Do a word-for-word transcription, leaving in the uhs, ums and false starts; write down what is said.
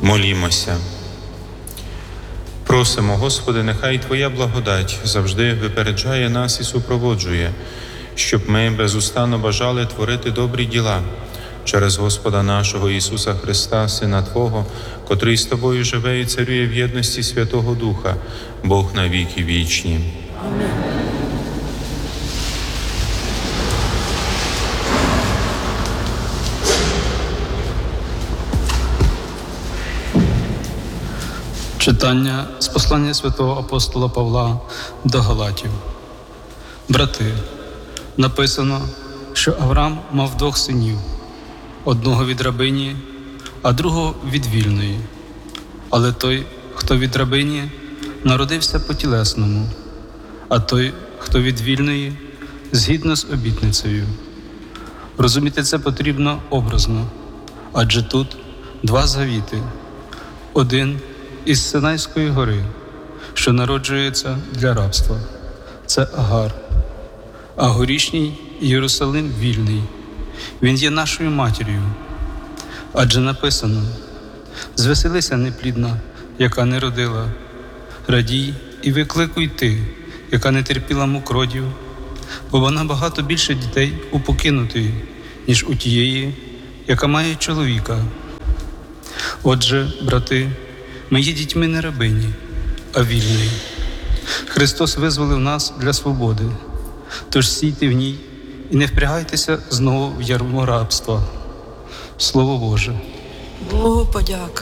Молімося. Просимо, Господи, нехай Твоя благодать завжди випереджає нас і супроводжує, щоб ми безустанно бажали творити добрі діла через Господа нашого Ісуса Христа, Сина Твого, котрий з Тобою живе і царює в єдності Святого Духа, Бог на віки вічні. Амінь. Читання з послання святого апостола Павла до Галатів. Брати, написано, що Авраам мав двох синів, одного від рабині, а другого від вільної. Але той, хто від рабині, народився по тілесному, а той, хто від вільної, згідно з обітницею. Розуміти це потрібно образно, адже тут два завіти. Один – із Синайської гори, що народжується для рабства. Це Агар. А горішній Єрусалим вільний. Він є нашою матір'ю. Адже написано: «Звеселися, неплідна, яка не родила, радій і викликуй ти, яка не терпіла мук родів, бо вона багато більше дітей у покинутої, ніж у тієї, яка має чоловіка». Отже, брати, ми є дітьми не рабині, а вільної. Христос визволив нас для свободи, тож сійте в ній і не впрягайтеся знову в ярмо рабства. Слово Боже. Богу подяка.